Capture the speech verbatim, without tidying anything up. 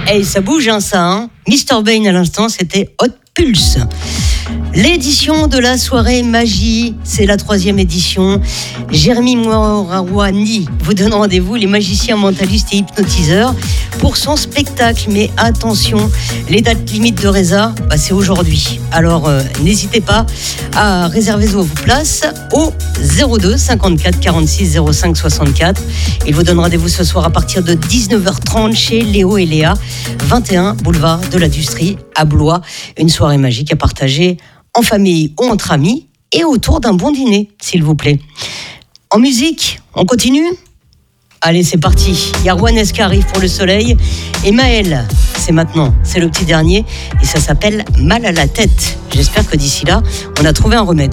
Hey, ça bouge, hein, ça, hein. mister Bane à l'instant, c'était Hot Pulse. L'édition de la soirée magie, c'est la troisième édition. Jérémy Morawani vous donne rendez-vous, les magiciens mentalistes et hypnotiseurs, pour son spectacle. Mais attention, les dates limites de Reza, bah, c'est aujourd'hui. Alors euh, n'hésitez pas à réserver vos places au zéro deux cinquante-quatre quarante-six zéro cinq soixante-quatre. Il vous donne rendez-vous ce soir à partir de dix-neuf heures trente chez Léo et Léa, vingt et un boulevard de l'Industrie à Blois. Une soirée magique à partager en famille ou entre amis et autour d'un bon dîner, s'il vous plaît. En musique, on continue ? Allez, c'est parti. Il y a Juanes qui arrive pour le soleil. Et Maël, c'est maintenant. C'est le petit dernier. Et ça s'appelle Mal à la tête. J'espère que d'ici là, on a trouvé un remède.